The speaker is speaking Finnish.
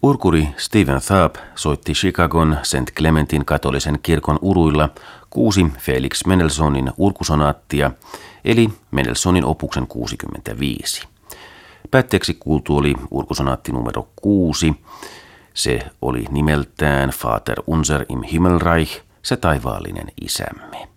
Urkuri Stephen Tharp soitti Chicagon St. Clementin katolisen kirkon uruilla 6 Felix Mendelssohnin urkusonaattia, eli Mendelssohnin opuksen 65. Päätteeksi kuultu oli urkusonaatti numero 6. Se oli nimeltään Vater unser im Himmelreich, se taivaallinen isämme.